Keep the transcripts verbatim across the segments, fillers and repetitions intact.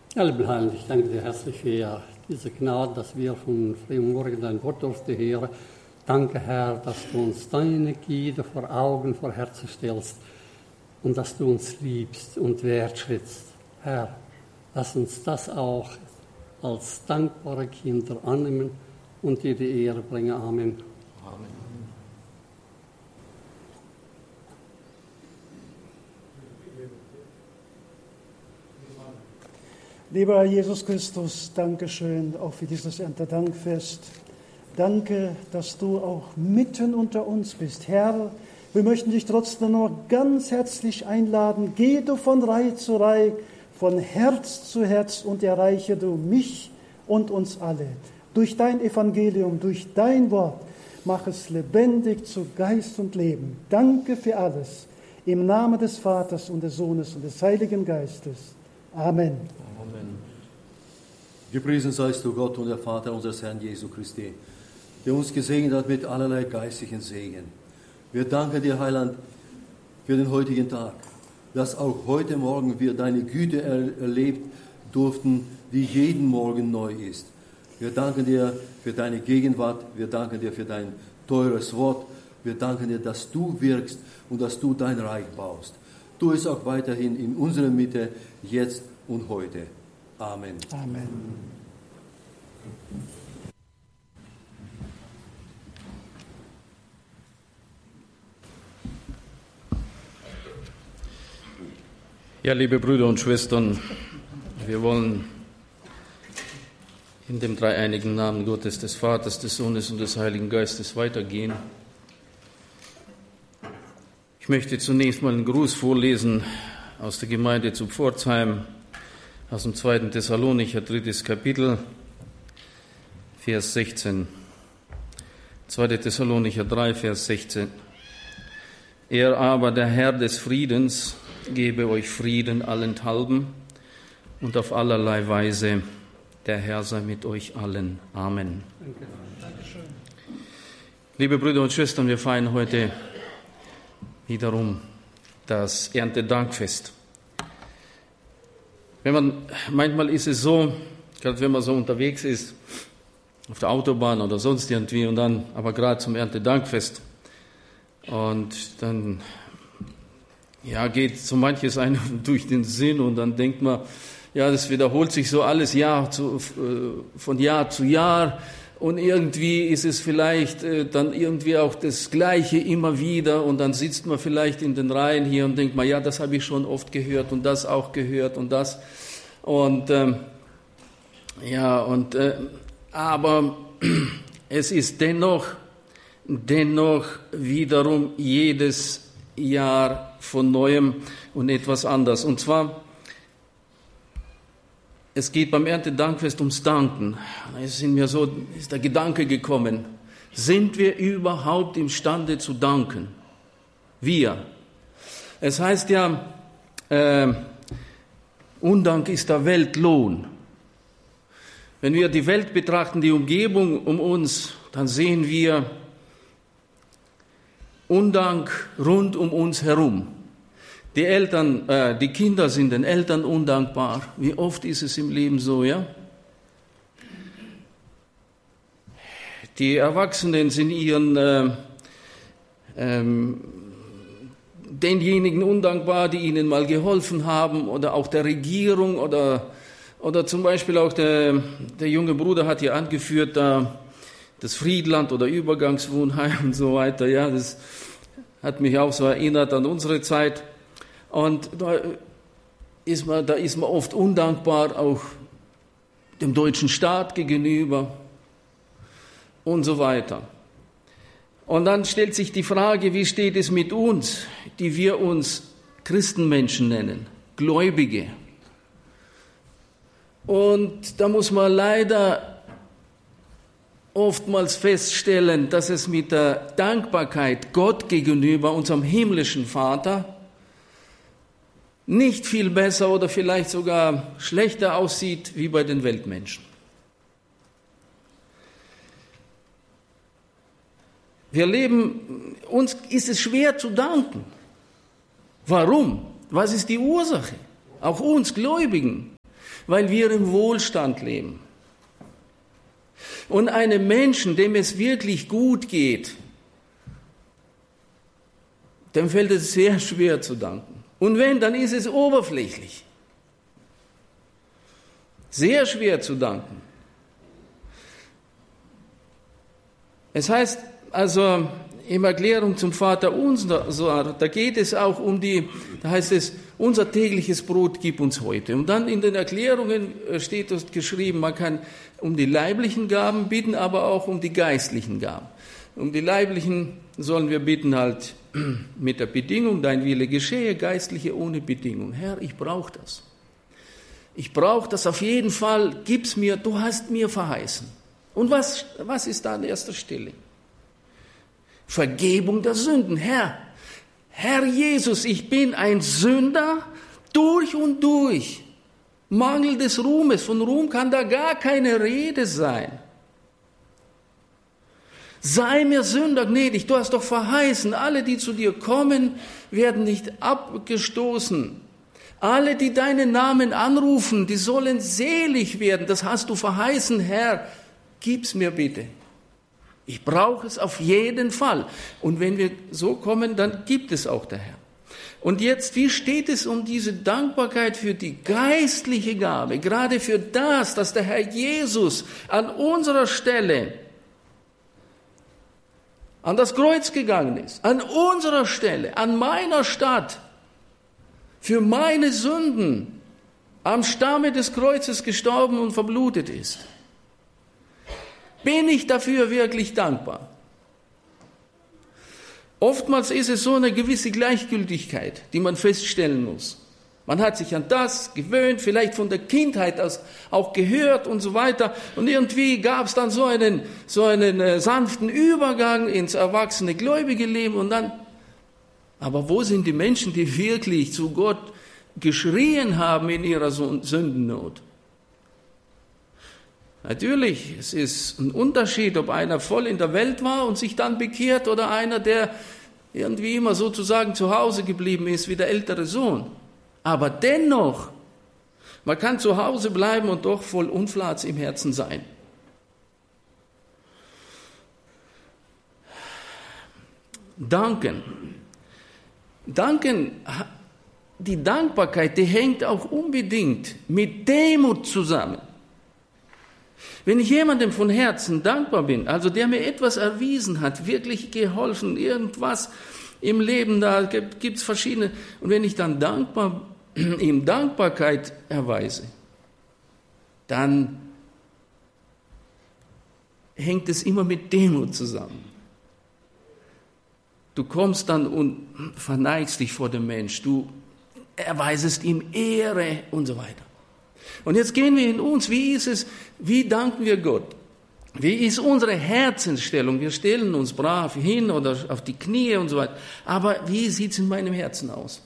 Ja, lieber Herr, ich danke dir herzlich für diese Gnade, dass wir von frühem Morgen dein Wort durften hören. Danke, Herr, dass du uns deine Güte vor Augen, vor Herzen stellst und dass du uns liebst und wertschätzt. Herr, lass uns das auch als dankbare Kinder annehmen und dir die Ehre bringen. Amen. Amen. Lieber Herr Jesus Christus, danke schön auch für dieses Erntedankfest. Danke, dass du auch mitten unter uns bist. Herr, wir möchten dich trotzdem noch ganz herzlich einladen. Geh du von Reihe zu Reihe, von Herz zu Herz und erreiche du mich und uns alle. Durch dein Evangelium, durch dein Wort, mach es lebendig zu Geist und Leben. Danke für alles. Im Namen des Vaters und des Sohnes und des Heiligen Geistes. Amen. Amen. Gepriesen seist du Gott und der Vater unseres Herrn Jesu Christi, der uns gesegnet hat mit allerlei geistlichen Segen. Wir danken dir, Heiland, für den heutigen Tag, dass auch heute Morgen wir deine Güte er- erlebt durften, die jeden Morgen neu ist. Wir danken dir für deine Gegenwart, wir danken dir für dein teures Wort, wir danken dir, dass du wirkst und dass du dein Reich baust. Tu es auch weiterhin in unserer Mitte, jetzt und heute. Amen. Amen. Ja, liebe Brüder und Schwestern, wir wollen in dem dreieinigen Namen Gottes, des Vaters, des Sohnes und des Heiligen Geistes weitergehen. Ich möchte zunächst mal einen Gruß vorlesen aus der Gemeinde zu Pforzheim, aus dem zweiten Thessalonicher, drittes Kapitel, Vers sechzehn. zweiter Thessalonicher drei, Vers sechzehn. Er aber, der Herr des Friedens, gebe euch Frieden allenthalben und auf allerlei Weise. Der Herr sei mit euch allen. Amen. Dankeschön. Liebe Brüder und Schwestern, wir feiern heute wiederum das Erntedankfest. Wenn man, manchmal ist es so, gerade wenn man so unterwegs ist, auf der Autobahn oder sonst irgendwie, und dann aber gerade zum Erntedankfest, und dann ja, geht so manches einem durch den Sinn und dann denkt man, ja, das wiederholt sich so alles Jahr zu, von Jahr zu Jahr und irgendwie ist es vielleicht dann irgendwie auch das Gleiche immer wieder und dann sitzt man vielleicht in den Reihen hier und denkt man, ja, das habe ich schon oft gehört und das auch gehört und das und ähm, ja, und äh, aber es ist dennoch, dennoch wiederum jedes Jahr von Neuem und etwas anders. Und zwar, es geht beim Erntedankfest ums Danken. Es ist mir so, ist der Gedanke gekommen, sind wir überhaupt imstande zu danken? Wir. Es heißt ja, äh, Undank ist der Weltlohn. Wenn wir die Welt betrachten, die Umgebung um uns, dann sehen wir Undank rund um uns herum. Die Eltern, äh, die Kinder sind den Eltern undankbar. Wie oft ist es im Leben so, ja? Die Erwachsenen sind ihren äh, ähm, denjenigen undankbar, die ihnen mal geholfen haben, oder auch der Regierung, oder oder zum Beispiel auch der der junge Bruder hat hier angeführt, da das Friedland oder Übergangswohnheim und so weiter. Ja, das hat mich auch so erinnert an unsere Zeit. Und da ist man, da ist man oft undankbar, auch dem deutschen Staat gegenüber und so weiter. Und dann stellt sich die Frage, wie steht es mit uns, die wir uns Christenmenschen nennen, Gläubige? Und da muss man leider oftmals feststellen, dass es mit der Dankbarkeit Gott gegenüber, unserem himmlischen Vater, nicht viel besser oder vielleicht sogar schlechter aussieht wie bei den Weltmenschen. Wir leben, uns ist es schwer zu danken. Warum? Was ist die Ursache? Auch uns Gläubigen. weil wir im Wohlstand leben. Und einem Menschen, dem es wirklich gut geht, dem fällt es sehr schwer zu danken. Und wenn, dann ist es oberflächlich. Sehr schwer zu danken. Es heißt also in Erklärung zum Vater unser, da geht es auch um die, da heißt es, unser tägliches Brot gib uns heute. Und dann in den Erklärungen steht dort geschrieben, man kann um die leiblichen Gaben bitten, aber auch um die geistlichen Gaben. Um die leiblichen sollen wir bitten halt mit der Bedingung, dein Wille geschehe, geistliche ohne Bedingung. Herr, ich brauche das. Ich brauche das auf jeden Fall, gib's mir, du hast mir verheißen. Und was, was ist da an erster Stelle? Vergebung der Sünden. Herr, Herr Jesus, ich bin ein Sünder durch und durch. Mangel des Ruhmes, von Ruhm kann da gar keine Rede sein. Sei mir Sünder gnädig, du hast doch verheißen, alle, die zu dir kommen, werden nicht abgestoßen. Alle, die deinen Namen anrufen, die sollen selig werden. Das hast du verheißen, Herr. Gib's mir bitte. Ich brauche es auf jeden Fall. Und wenn wir so kommen, dann gibt es auch der Herr. Und jetzt, wie steht es um diese Dankbarkeit für die geistliche Gabe? Gerade für das, dass der Herr Jesus an unserer Stelle an das Kreuz gegangen ist. An unserer Stelle, an meiner Stadt. Für meine Sünden am Stamme des Kreuzes gestorben und verblutet ist. Bin ich dafür wirklich dankbar? Oftmals ist es so eine gewisse Gleichgültigkeit, die man feststellen muss. Man hat sich an das gewöhnt, vielleicht von der Kindheit aus auch gehört und so weiter. Und irgendwie gab es dann so einen, so einen äh, sanften Übergang ins erwachsene gläubige Leben. Und dann, aber wo sind die Menschen, die wirklich zu Gott geschrien haben in ihrer Sündennot? Natürlich, es ist ein Unterschied, ob einer voll in der Welt war und sich dann bekehrt oder einer, der irgendwie immer sozusagen zu Hause geblieben ist wie der ältere Sohn. Aber dennoch, man kann zu Hause bleiben und doch voll Unflat im Herzen sein. Danken. Danken, die Dankbarkeit, die hängt auch unbedingt mit Demut zusammen. Wenn ich jemandem von Herzen dankbar bin, also der mir etwas erwiesen hat, wirklich geholfen, irgendwas im Leben, da gibt es verschiedene, und wenn ich dann dankbar, ihm Dankbarkeit erweise, dann hängt es immer mit Demut zusammen. Du kommst dann und verneigst dich vor dem Mensch, du erweisest ihm Ehre und so weiter. Und jetzt gehen wir in uns, wie ist es, wie danken wir Gott? Wie ist unsere Herzensstellung? Wir stellen uns brav hin oder auf die Knie und so weiter. Aber wie sieht es in meinem Herzen aus?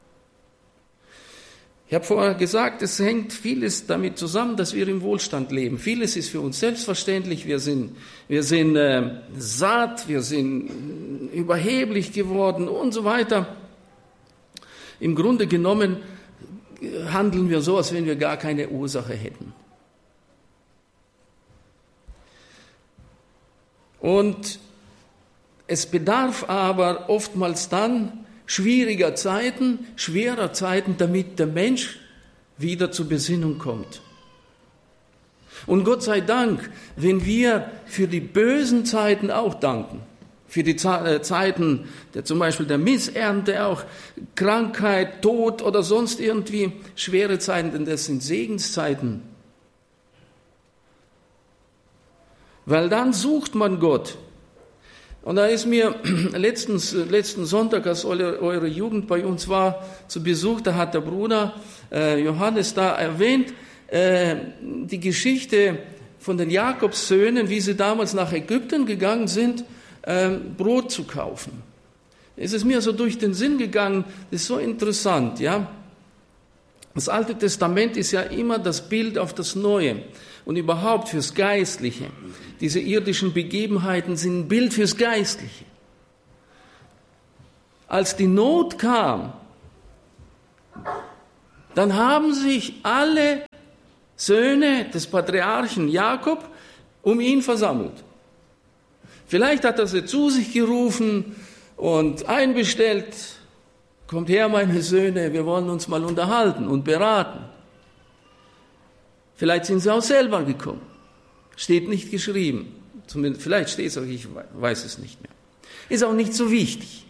Ich habe vorher gesagt, es hängt vieles damit zusammen, dass wir im Wohlstand leben. Vieles ist für uns selbstverständlich. Wir sind, wir sind äh, satt, wir sind überheblich geworden und so weiter. Im Grunde genommen handeln wir so, als wenn wir gar keine Ursache hätten. Und es bedarf aber oftmals dann schwieriger Zeiten, schwerer Zeiten, damit der Mensch wieder zur Besinnung kommt. Und Gott sei Dank, wenn wir für die bösen Zeiten auch danken, für die Zeiten, der, zum Beispiel der Missernte, auch Krankheit, Tod oder sonst irgendwie schwere Zeiten, denn das sind Segenszeiten. Weil dann sucht man Gott. Und da ist mir letztens, letzten Sonntag, als eure, eure Jugend bei uns war, zu Besuch, da hat der Bruder äh, Johannes da erwähnt, äh, die Geschichte von den Jakobssöhnen, wie sie damals nach Ägypten gegangen sind, äh, Brot zu kaufen. Es ist mir so durch den Sinn gegangen, das ist so interessant, ja. Das Alte Testament ist ja immer das Bild auf das Neue und überhaupt fürs Geistliche. Diese irdischen Begebenheiten sind ein Bild fürs Geistliche. Als die Not kam, dann haben sich alle Söhne des Patriarchen Jakob um ihn versammelt. Vielleicht hat er sie zu sich gerufen und einbestellt, kommt her, meine Söhne, wir wollen uns mal unterhalten und beraten. Vielleicht sind sie auch selber gekommen. Steht nicht geschrieben. Zumindest, vielleicht steht es auch, ich weiß es nicht mehr. Ist auch nicht so wichtig.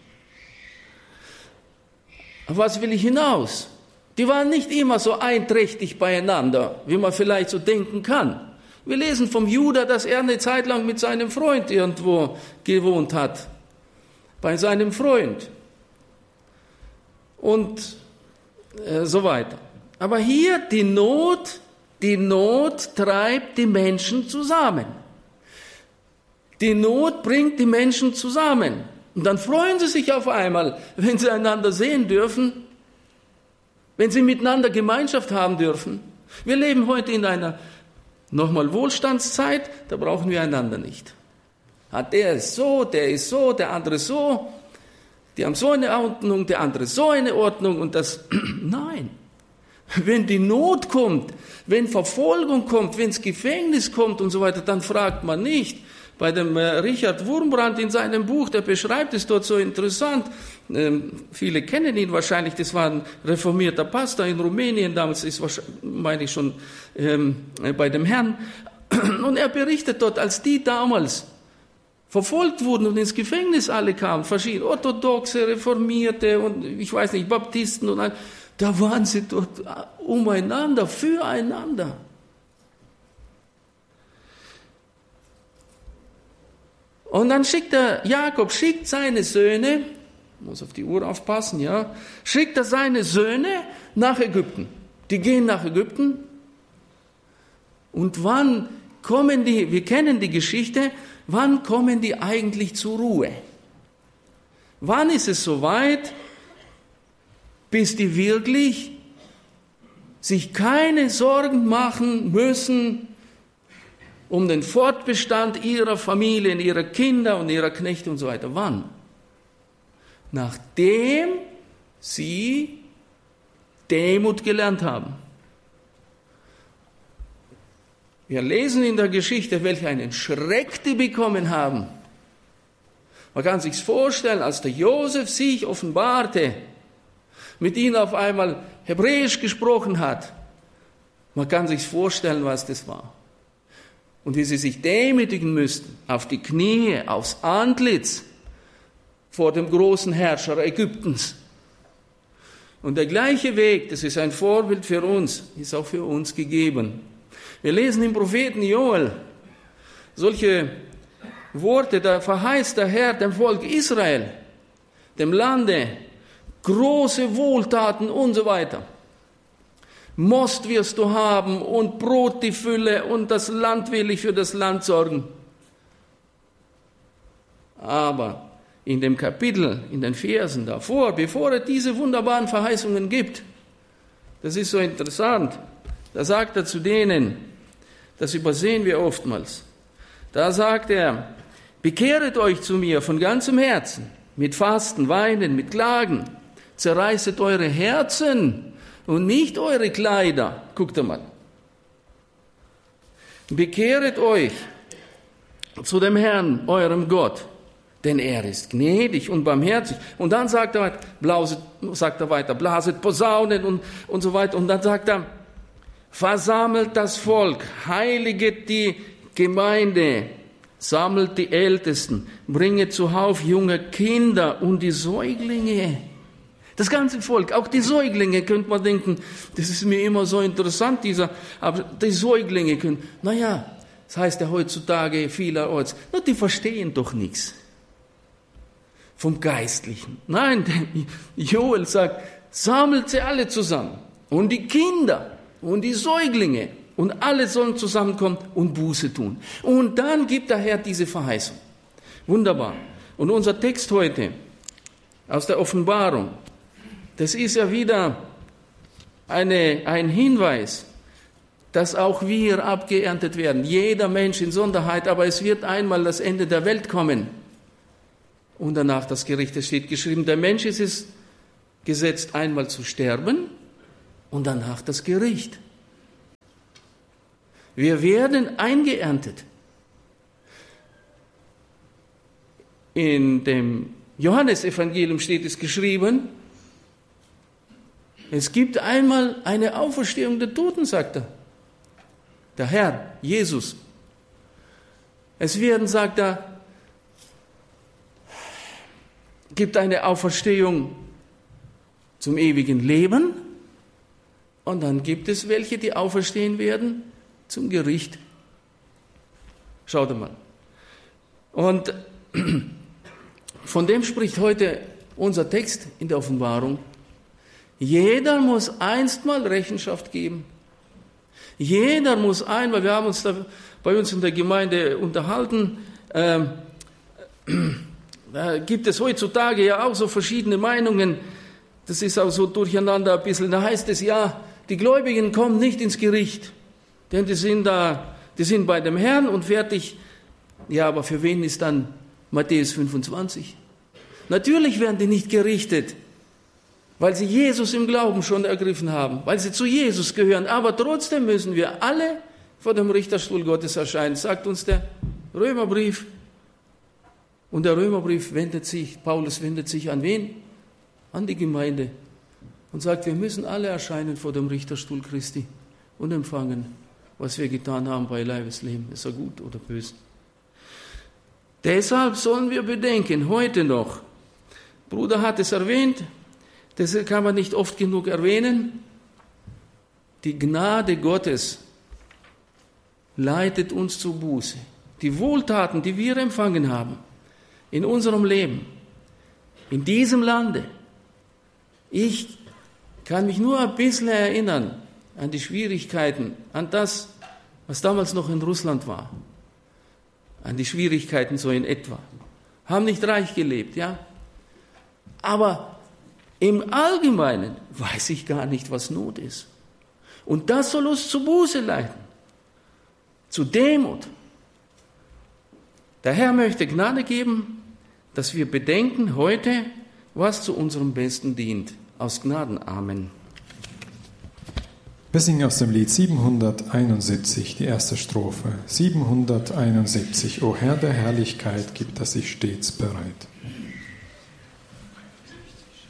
Auf was will ich hinaus? Die waren nicht immer so einträchtig beieinander, wie man vielleicht so denken kann. Wir lesen vom Judah, dass er eine Zeit lang mit seinem Freund irgendwo gewohnt hat. Bei seinem Freund. Und äh, so weiter. Aber hier die Not, die Not treibt die Menschen zusammen. Die Not bringt die Menschen zusammen. Und dann freuen sie sich auf einmal, wenn sie einander sehen dürfen, wenn sie miteinander Gemeinschaft haben dürfen. Wir leben heute in einer, nochmal, Wohlstandszeit, da brauchen wir einander nicht. Der ist so, der ist so, der andere so, die haben so eine Ordnung, der andere so eine Ordnung und das, nein. Wenn die Not kommt, wenn Verfolgung kommt, wenn das Gefängnis kommt und so weiter, dann fragt man nicht. Bei dem äh, Richard Wurmbrand in seinem Buch, der beschreibt es dort so interessant. Ähm, viele kennen ihn wahrscheinlich, das war ein reformierter Pastor in Rumänien, damals ist wahrscheinlich, meine ich schon ähm, bei dem Herrn. Und er berichtet dort, als die damals verfolgt wurden und ins Gefängnis alle kamen, verschiedene Orthodoxe, Reformierte und ich weiß nicht, Baptisten und all, da waren sie dort umeinander, füreinander. Und dann schickt er, Jakob schickt seine Söhne, muss auf die Uhr aufpassen, ja, schickt er seine Söhne nach Ägypten. Die gehen nach Ägypten. Und wann kommen die, wir kennen die Geschichte, wann kommen die eigentlich zur Ruhe? Wann ist es soweit, bis die wirklich sich keine Sorgen machen müssen um den Fortbestand ihrer Familien, ihrer Kinder und ihrer Knechte und so weiter. Wann? Nachdem sie Demut gelernt haben. Wir lesen in der Geschichte, welch einen Schreck die bekommen haben. Man kann sich's vorstellen, als der Josef sich offenbarte, mit ihnen auf einmal Hebräisch gesprochen hat. Man kann sich's vorstellen, was das war. Und wie sie sich demütigen müssten, auf die Knie, aufs Antlitz, vor dem großen Herrscher Ägyptens. Und der gleiche Weg, das ist ein Vorbild für uns, ist auch für uns gegeben. Wir lesen im Propheten Joel solche Worte, da verheißt der Herr dem Volk Israel, dem Lande, große Wohltaten und so weiter. Most wirst du haben und Brot die Fülle und das Land will ich für das Land sorgen. Aber in dem Kapitel, in den Versen davor, bevor er diese wunderbaren Verheißungen gibt, das ist so interessant, da sagt er zu denen, das übersehen wir oftmals, da sagt er, bekehret euch zu mir von ganzem Herzen, mit Fasten, Weinen, mit Klagen, zerreißet eure Herzen und nicht eure Kleider. Guckt einmal. Bekehret euch zu dem Herrn, eurem Gott, denn er ist gnädig und barmherzig. Und dann sagt er, blauset, sagt er weiter, blaset Posaunen und, und so weiter. Und dann sagt er, versammelt das Volk, heiliget die Gemeinde, sammelt die Ältesten, bringet zuhauf junge Kinder und die Säuglinge. Das ganze Volk, auch die Säuglinge, könnte man denken, das ist mir immer so interessant, dieser, aber die Säuglinge können, naja, das heißt ja heutzutage vielerorts, na, die verstehen doch nichts vom Geistlichen. Nein, Joel sagt, sammelt sie alle zusammen und die Kinder und die Säuglinge und alle sollen zusammenkommen und Buße tun. Und dann gibt der Herr diese Verheißung. Wunderbar. Und unser Text heute aus der Offenbarung, das ist ja wieder eine, ein Hinweis, dass auch wir abgeerntet werden. Jeder Mensch in Sonderheit, aber es wird einmal das Ende der Welt kommen. Und danach das Gericht. Es steht geschrieben, der Mensch ist es gesetzt, einmal zu sterben und danach das Gericht. Wir werden eingeerntet. In dem Johannesevangelium steht es geschrieben, es gibt einmal eine Auferstehung der Toten, sagt er. Der Herr, Jesus. Es werden, sagt er, gibt eine Auferstehung zum ewigen Leben und dann gibt es welche, die auferstehen werden zum Gericht. Schaut mal. Und von dem spricht heute unser Text in der Offenbarung. Jeder muss einstmal Rechenschaft geben. Jeder muss einmal, wir haben uns da bei uns in der Gemeinde unterhalten, äh, da gibt es heutzutage ja auch so verschiedene Meinungen, das ist auch so durcheinander ein bisschen, da heißt es ja, die Gläubigen kommen nicht ins Gericht, denn die sind da, die sind bei dem Herrn und fertig. Ja, aber für wen ist dann Matthäus fünfundzwanzig? Natürlich werden die nicht gerichtet, weil sie Jesus im Glauben schon ergriffen haben, weil sie zu Jesus gehören. Aber trotzdem müssen wir alle vor dem Richterstuhl Gottes erscheinen, sagt uns der Römerbrief. Und der Römerbrief wendet sich, Paulus wendet sich an wen? An die Gemeinde und sagt, wir müssen alle erscheinen vor dem Richterstuhl Christi und empfangen, was wir getan haben bei Leibesleben, ist er gut oder böse. Deshalb sollen wir bedenken, heute noch, Bruder hat es erwähnt, das kann man nicht oft genug erwähnen, die Gnade Gottes leitet uns zur Buße. Die Wohltaten, die wir empfangen haben in unserem Leben, in diesem Lande. Ich kann mich nur ein bisschen erinnern an die Schwierigkeiten, an das, was damals noch in Russland war, an die Schwierigkeiten so in etwa. Haben nicht reich gelebt, ja? Aber im Allgemeinen weiß ich gar nicht, was Not ist. Und das soll uns zur Buße leiten, zu Demut. Der Herr möchte Gnade geben, dass wir bedenken heute, was zu unserem Besten dient. Aus Gnaden. Amen. Wir singen aus dem Lied siebenhunderteinundsiebzig, die erste Strophe. siebenhunderteinundsiebzig, O Herr der Herrlichkeit, gib, dass ich stets bereit.